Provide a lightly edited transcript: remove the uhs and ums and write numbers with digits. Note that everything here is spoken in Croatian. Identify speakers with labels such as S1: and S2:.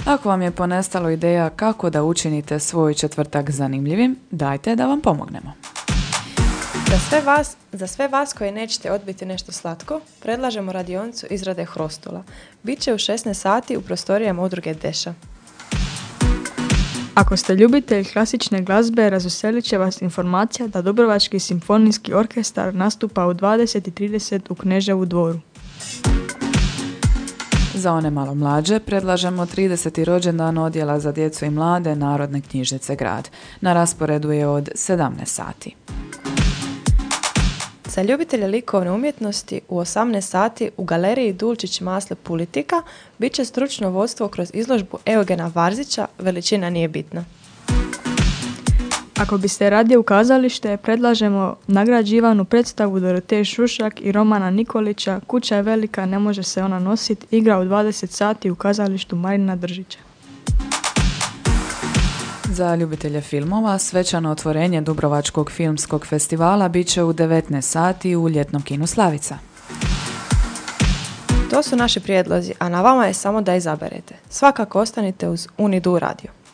S1: Ako vam je ponestalo ideja kako da učinite svoj četvrtak zanimljivim, dajte da vam pomognemo.
S2: Za sve vas koji nećete odbiti nešto slatko, predlažemo radionicu izrade hrostula. Biće u 16 sati u prostorijama udruge Deša.
S3: Ako ste ljubitelj klasične glazbe, razveselit će vas informacija da Dubrovački simfonijski orkestar nastupa u 20:30 u Kneževu dvoru.
S1: Za one malo mlađe predlažemo 30. rođendan Odjela za djecu i mlade Narodne knjižnice Grad. Na rasporedu je od 17 sati.
S2: Za ljubitelje likovne umjetnosti u 18 sati u galeriji Dulčić Masle Politika bit će stručno vodstvo kroz izložbu Eugena Varzića Veličina nije bitna.
S3: Ako biste radije u kazalište, predlažemo nagrađivanu predstavu Doroteje Šušak i Romana Nikolića Kuća je velika, ne može se ona nositi, igra u 20 sati u kazalištu Marina Držića.
S1: Za ljubitelje filmova, svečano otvorenje Dubrovačkog filmskog festivala bit će u 19 sati u ljetnom kinu Slavica.
S2: To su naši prijedlozi, a na vama je samo da izaberete. Svakako ostanite uz Unidu radio.